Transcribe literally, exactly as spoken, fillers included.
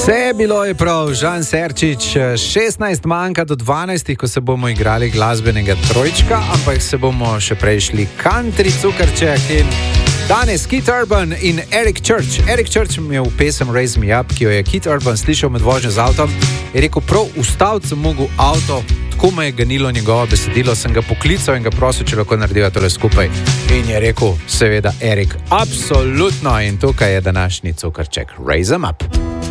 Vse bilo je prav, Žan Serčič, šestnajst manjka do dvanajstih, ko se bomo igrali glasbenega trojčka, ampak se bomo še prešli country cukrček in danes Keith Urban in Eric Church. Eric Church mi je v pesem Raise Me Up, ki jo je Keith Urban slišal med vožnjo z avtom, je rekel, prav ustaviti sem mogel avto, tako me je ganilo njegovo besedilo, sem ga poklical in ga prosil, če lahko narediva tole skupaj. In je rekel, seveda, Eric, absolutno, in tukaj je današnji cukrček, Raise 'em Up.